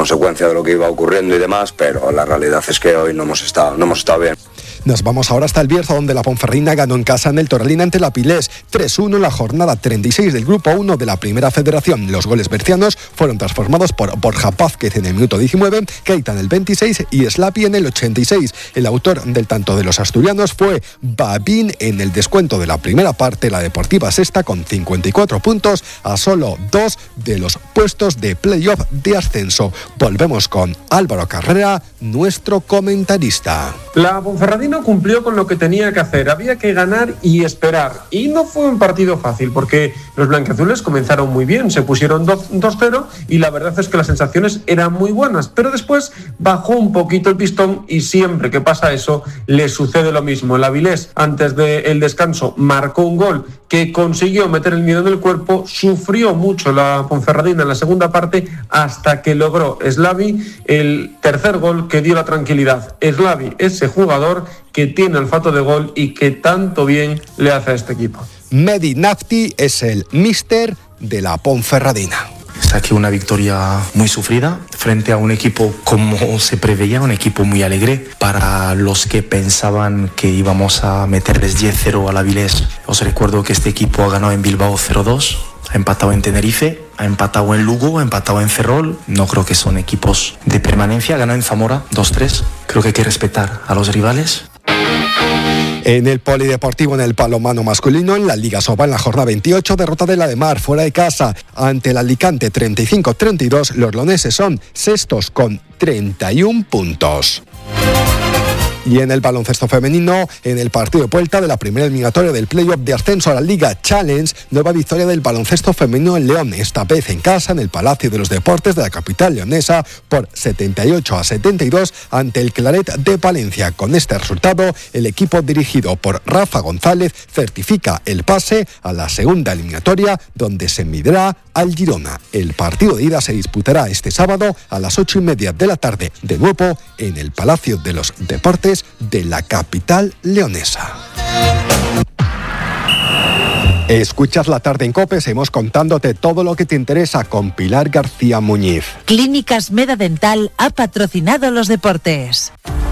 consecuencia de lo que iba ocurriendo y demás, pero la realidad es que hoy no hemos estado bien. Nos vamos ahora hasta el Bierzo, donde la Ponferradina ganó en casa en el Torrelín ante la Pilés 3-1 en la jornada 36 del Grupo 1 de la Primera Federación. Los goles bercianos fueron transformados por Borja Vázquez en el minuto 19, Keita en el 26 y Slapi en el 86. El autor del tanto de los asturianos fue Babín en el descuento de la primera parte. La Deportiva sexta con 54 puntos a solo 2 de los puestos de playoff de ascenso. Volvemos con Álvaro Carrera, nuestro comentarista. La Ponferradina cumplió con lo que tenía que hacer, había que ganar y esperar, y no fue un partido fácil porque los blanquiazules comenzaron muy bien, se pusieron 2-0 y la verdad es que las sensaciones eran muy buenas, pero después bajó un poquito el pistón y siempre que pasa eso le sucede lo mismo. El Avilés antes del descanso marcó un gol que consiguió meter el miedo en el cuerpo, sufrió mucho la Ponferradina en la segunda parte hasta que logró Slavi el tercer gol que dio la tranquilidad. Slavi, ese jugador que tiene olfato de gol y que tanto bien le hace a este equipo. Mehdi Nafti es el míster de la Ponferradina. Saqué una victoria muy sufrida frente a un equipo como se preveía, un equipo muy alegre. Para los que pensaban que íbamos a meterles 10-0 al Avilés, os recuerdo que este equipo ha ganado en Bilbao 0-2, ha empatado en Tenerife, ha empatado en Lugo, ha empatado en Ferrol. No creo que son equipos de permanencia. Ha ganado en Zamora 2-3. Creo que hay que respetar a los rivales. En el polideportivo, en el balonmano masculino, en la Liga Sobal, en la jornada 28, derrota de la de Mar fuera de casa ante el Alicante 35-32. Los leoneses son sextos con 31 puntos. Y en el baloncesto femenino, en el partido de vuelta de la primera eliminatoria del playoff de ascenso a la Liga Challenge, nueva victoria del baloncesto femenino en León, esta vez en casa, en el Palacio de los Deportes de la capital leonesa, por 78-72 ante el Claret de Palencia. Con este resultado, el equipo dirigido por Rafa González certifica el pase a la segunda eliminatoria, donde se medirá al Girona. El partido de ida se disputará este sábado a las 8:30 de la tarde, de nuevo en el Palacio de los Deportes de la capital leonesa. Escuchas La Tarde en COPE, seguimos contándote todo lo que te interesa con Pilar García Muñiz. Clínicas Meda Dental ha patrocinado los deportes.